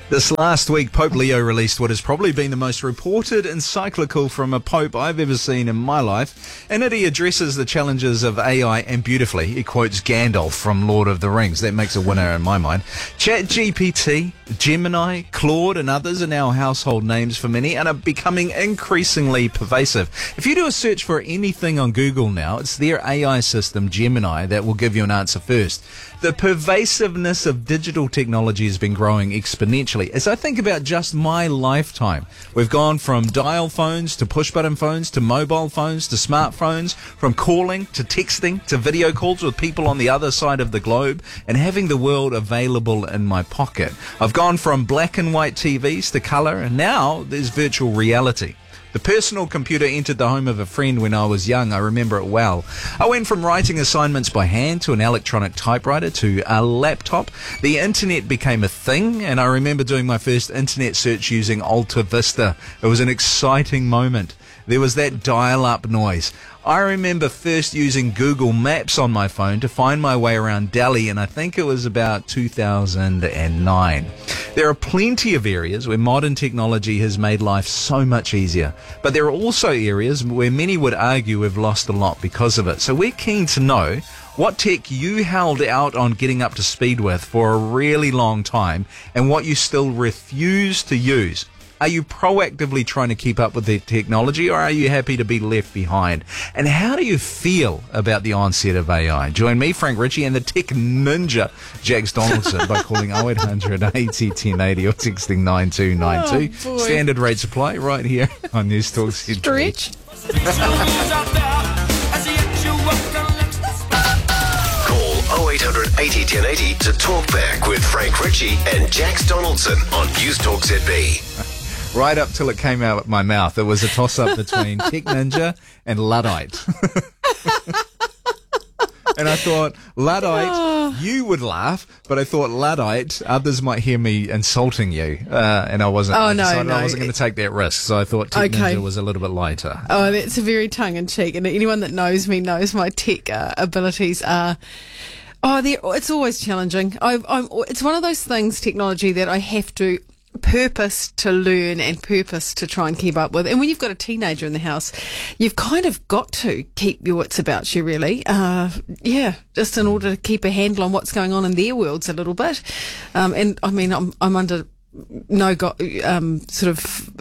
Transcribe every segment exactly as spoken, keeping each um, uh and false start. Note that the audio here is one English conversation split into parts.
This last week, Pope Leo released what has probably been the most reported encyclical from a pope I've ever seen in my life. In it, he addresses the challenges of A I, and beautifully, he quotes Gandalf from Lord of the Rings. That makes a winner in my mind. ChatGPT, Gemini, Claude, and others are now household names for many and are becoming increasingly pervasive. If you do a search for anything on Google now, it's their A I system, Gemini, that will give you an answer first. The pervasiveness of digital technology has been growing exponentially. As I think about just my lifetime, we've gone from dial phones to push-button phones to mobile phones to smartphones, from calling to texting to video calls with people on the other side of the globe, and having the world available in my pocket. I've gone from black and white T Vs to colour, and now there's virtual reality. The personal computer entered the home of a friend when I was young. I remember it well. I went from writing assignments by hand to an electronic typewriter to a laptop. The internet became a thing, and I remember doing my first internet search using Alta Vista. It was an exciting moment. There was that dial-up noise. I remember first using Google Maps on my phone to find my way around Delhi, and I think it was about two thousand nine. There are plenty of areas where modern technology has made life so much easier, but there are also areas where many would argue we've lost a lot because of it. So we're keen to know what tech you held out on getting up to speed with for a really long time and what you still refuse to use. Are you proactively trying to keep up with the technology, or are you happy to be left behind? And how do you feel about the onset of A I? Join me, Frank Ritchie, and the tech ninja, Jax Donaldson, by calling oh eight hundred eighty ten eighty or texting nine two nine two. Oh, Standard rates apply right here on News Talk Z B. Stretch. oh eight hundred eighty ten eighty to talk back with Frank Ritchie and Jax Donaldson on News Talk Z B. Right up till it came out of my mouth, it was a toss-up between Tech Ninja and Luddite. And I thought, Luddite, Oh. you would laugh, but I thought, Luddite, others might hear me insulting you. Uh, and I wasn't, Oh, I no, decided no. I wasn't going to take that risk, so I thought Tech Okay. Ninja was a little bit lighter. Oh, that's a very tongue-in-cheek, and anyone that knows me knows my tech uh, abilities are. Oh, they're- it's always challenging. I've, I'm, it's one of those things, technology, that I have to purpose to learn and purpose to try and keep up with. And when you've got a teenager in the house, you've kind of got to keep your wits about you, really. Uh, yeah, just in order to keep a handle on what's going on in their worlds a little bit. Um, and I mean, I'm, I'm under no go- um, sort of.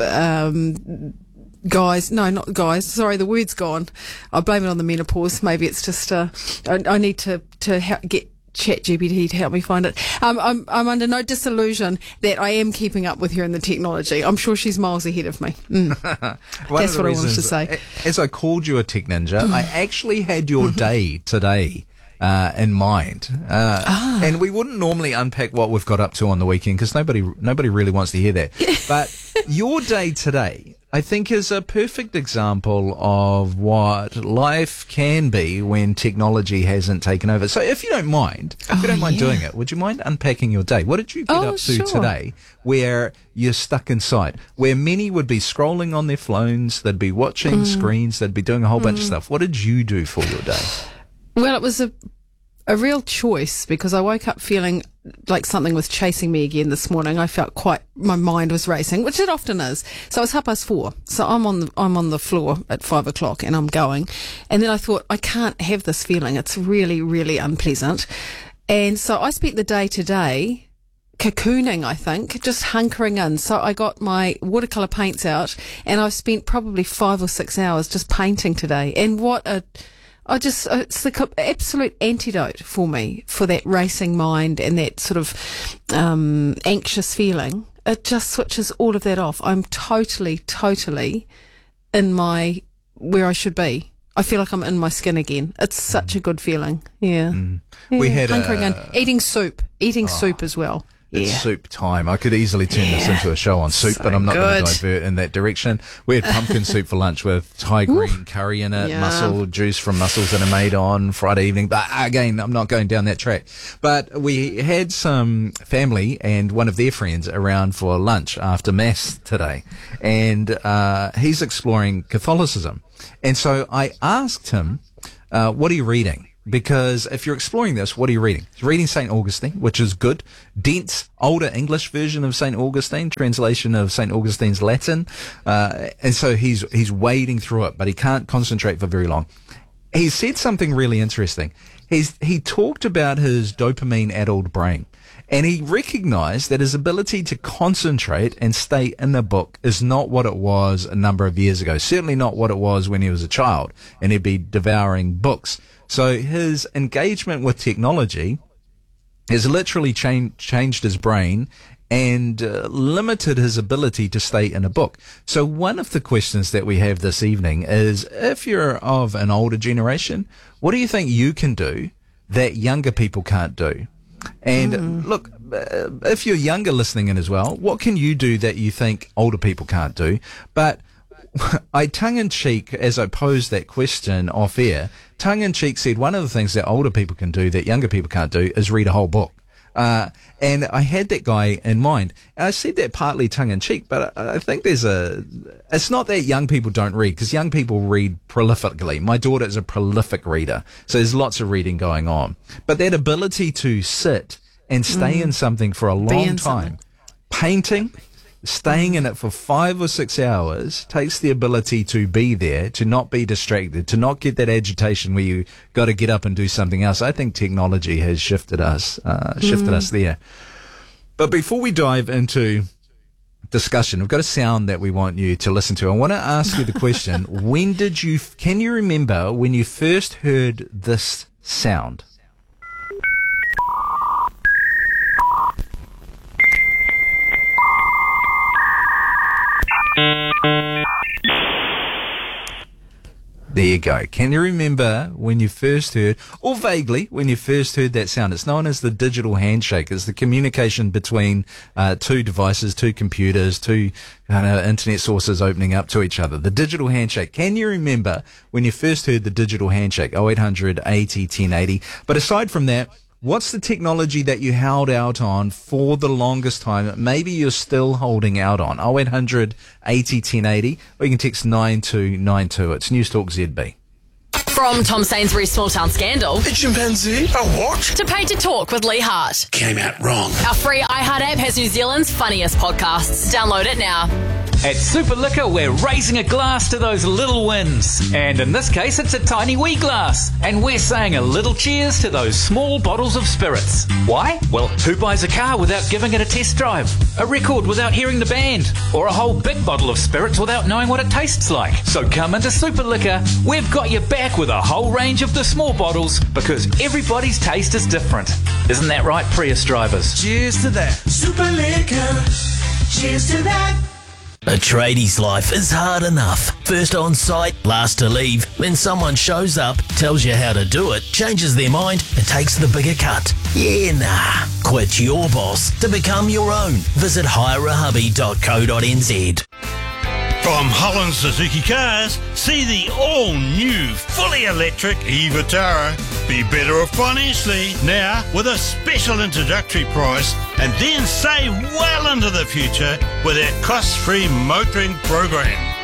Um, Guys, no, not guys. Sorry, the word's gone. I blame it on the menopause. Maybe it's just. Uh, I, I need to to ha- get ChatGPT to help me find it. Um, I'm I'm under no disillusion that I am keeping up with her in the technology. I'm sure she's miles ahead of me. Mm. One That's of the what I wanted to reasons- say. As I called you a Tech Ninja, I actually had your day today uh, in mind. Uh, Ah. And we wouldn't normally unpack what we've got up to on the weekend because nobody, nobody really wants to hear that. But your day today, I think, is a perfect example of what life can be when technology hasn't taken over. So if you don't mind, if you Oh, don't mind yeah. doing it, would you mind unpacking your day? What did you get Oh, up to sure. today where you're stuck inside, where many would be scrolling on their phones, they'd be watching Mm. screens, they'd be doing a whole bunch of stuff. What did you do for your day? Well, it was a a real choice because I woke up feeling like something was chasing me again this morning. I felt quite, my mind was racing, which it often is. So it's half past four. So I'm on the, I'm on the floor at five o'clock and I'm going. And then I thought, I can't have this feeling. It's really, really unpleasant. And so I spent the day today cocooning, I think, just hunkering in. So I got my watercolour paints out and I've spent probably five or six hours just painting today. And what a, I just, it's the co- absolute antidote for me for that racing mind and that sort of um, anxious feeling. It just switches all of that off. I'm totally, totally in my, where I should be. I feel like I'm in my skin again. It's such a good feeling. Yeah. Mm. yeah. We had Hunkering a- in. Eating soup. Eating soup as well. It's Yeah. soup time. I could easily turn this Yeah. into a show on soup, So but I'm not going good. to divert in that direction. We had pumpkin soup for lunch with Thai green curry in it, Yum. mussel juice from mussels that are made on Friday evening. But again, I'm not going down that track. But we had some family and one of their friends around for lunch after Mass today. And uh, he's exploring Catholicism. And so I asked him, uh, what are you reading? because if you're exploring this, what are you reading? He's reading Saint Augustine, which is good. Dense, older English version of Saint Augustine, translation of Saint Augustine's Latin. Uh, and so he's, he's wading through it, but he can't concentrate for very long. He said something really interesting. He's, he talked about his dopamine-addled brain. And he recognized that his ability to concentrate and stay in the book is not what it was a number of years ago. Certainly not what it was when he was a child and he'd be devouring books. So his engagement with technology has literally cha- changed his brain and uh, limited his ability to stay in a book. So one of the questions that we have this evening is, if you're of an older generation, what do you think you can do that younger people can't do? And mm. look, uh, if you're younger listening in as well, what can you do that you think older people can't do? But I tongue-in-cheek, as I posed that question off air, tongue-in-cheek said one of the things that older people can do that younger people can't do is read a whole book. Uh, and I had that guy in mind. And I said that partly tongue-in-cheek, but I, I think there's a... It's not that young people don't read, because young people read prolifically. My daughter is a prolific reader, so there's lots of reading going on. But that ability to sit and stay mm. in something for a long time, something. painting... Staying in it for five or six hours takes the ability to be there, to not be distracted, to not get that agitation where you got to get up and do something else. I think technology has shifted us, uh, shifted mm. us there. But before we dive into discussion, we've got a sound that we want you to listen to. I want to ask you the question: when did you? Can you remember when you first heard this sound? There you go. Can you remember when you first heard, or vaguely, when you first heard that sound? It's known as the digital handshake. It's the communication between uh, two devices, two computers, two uh, internet sources opening up to each other. The digital handshake. Can you remember when you first heard the digital handshake? oh eight hundred eighty ten eighty. But aside from that, what's the technology that you held out on for the longest time that maybe you're still holding out on? oh eight hundred eighty ten eighty, or you can text nine two nine two. It's News Talk Z B. From Tom Sainsbury's Small Town Scandal. A chimpanzee? A what? To Pay to Talk with Lee Hart. Came out wrong. Our free iHeart app has New Zealand's funniest podcasts. Download it now. At Super Liquor, we're raising a glass to those little wins. And in this case, it's a tiny wee glass. And we're saying a little cheers to those small bottles of spirits. Why? Well, who buys a car without giving it a test drive? A record without hearing the band? Or a whole big bottle of spirits without knowing what it tastes like? So come into Super Liquor. We've got you back with a whole range of the small bottles, because everybody's taste is different. Isn't that right, Prius drivers? Cheers to that. Super Liquor. Cheers to that. A tradie's life is hard enough. First on site, last to leave. Then someone shows up, tells you how to do it, changes their mind, and takes the bigger cut. Yeah, nah. Quit your boss to become your own. Visit hire a hubby dot co dot n z. From Holland Suzuki Cars, see the all-new, fully electric e-Vitara. Be better off financially now with a special introductory price, and then save well into the future with our cost-free motoring program.